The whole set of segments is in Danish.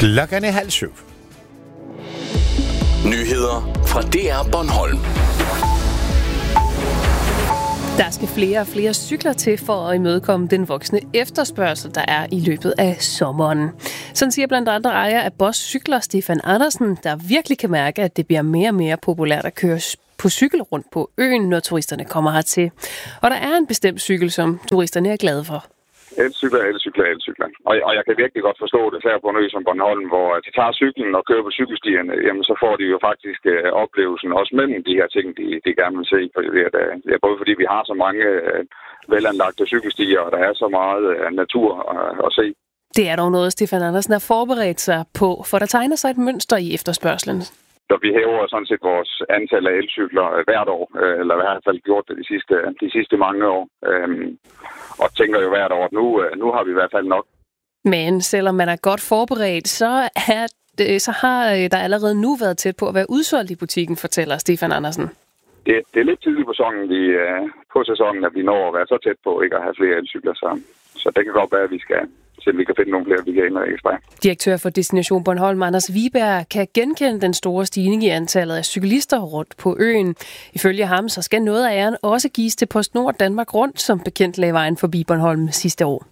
Klokken er 6:30. Nyheder fra DR Bornholm. Der skal flere og flere cykler til for at imødekomme den voksne efterspørgsel, der er i løbet af sommeren. Sådan siger blandt andre ejer af Boss Cykler, Stefan Andersen, der virkelig kan mærke, at det bliver mere og mere populært at køre på cykel rundt på øen, når turisterne kommer hertil. Og der er en bestemt cykel, som turisterne er glade for. Elcykler. Og jeg kan virkelig godt forstå det, især på en ø som Bornholm, hvor de tager cyklen og kører på cykelstierne, jamen så får de jo faktisk oplevelsen også mellem de her ting, de gerne vil se. Det er både fordi vi har så mange velanlagte cykelstier, og der er så meget natur at se. Det er dog noget, Stefan Andersen har forberedt sig på, for der tegner sig et mønster i efterspørgselen. Så vi hæver sådan set vores antal af elcykler hvert år, eller i hvert fald gjort det de sidste mange år. Og tænker jo hvert år, nu har vi i hvert fald nok. Men selvom man er godt forberedt, så har der allerede nu været tæt på at være udsolgt i butikken, fortæller Stefan Andersen. Det er lidt tidligt på sæsonen, at vi når at være så tæt på ikke at have flere elcykler sammen. Så det kan godt være, at vi skal se, om vi kan finde nogle flere, vi kan ind og ekstra. Direktør for Destination Bornholm, Anders Wiberg, kan genkende den store stigning i antallet af cyklister rundt på øen. Ifølge ham, så skal noget af æren også gives til PostNord Danmark Rundt, som bekendt lagde vejen forbi Bornholm sidste år.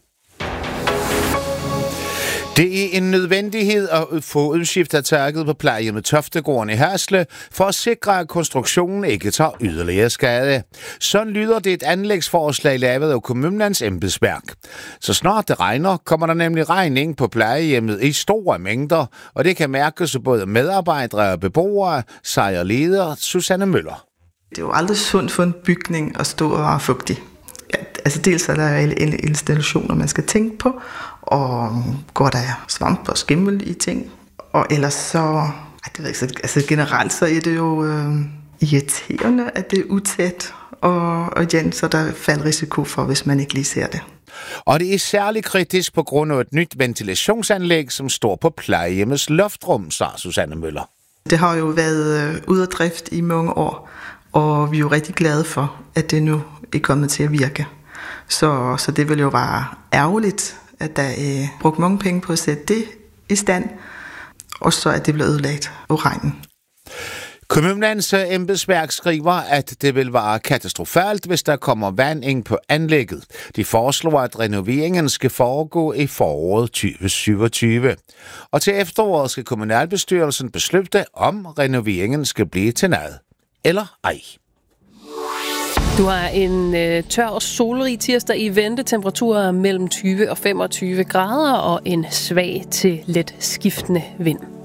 Det er en nødvendighed at få udskiftet taket på plejehjemmet Toftegården i Hasle, for at sikre, at konstruktionen ikke tager yderligere skade. Sådan lyder det et anlægsforslag lavet af kommunens embedsværk. Så snart det regner, kommer der nemlig regning på plejehjemmet i store mængder, og det kan mærkes af både medarbejdere og beboere, siger leder Susanne Møller. Det er jo aldrig sundt for en bygning at stå og være fugtig. Altså dels er der alle installationer, man skal tænke på, og går der svamp og skimmel i ting. Og ellers så, altså generelt så er det jo irriterende, at det er utæt, og igen, så der falder risiko for, hvis man ikke lige ser det. Og det er særligt kritisk på grund af et nyt ventilationsanlæg, som står på plejehjemmets loftrum, siger Susanne Møller. Det har jo været ude af drift i mange år, og vi er jo rigtig glade for, at det nu er kommet til at virke. Så det vil jo være ærgerligt, at der er brugt mange penge på at sætte det i stand, og så at det bliver ødelagt af regnen. Kommunens embedsværk skriver, at det vil være katastrofalt, hvis der kommer vand ind på anlægget. De foreslår, at renoveringen skal foregå i foråret 2027. Og til efteråret skal kommunalbestyrelsen beslutte, om renoveringen skal blive til noget eller ej. Du har en tør og solrig tirsdag i vente. Temperaturer mellem 20 og 25 grader og en svag til let skiftende vind.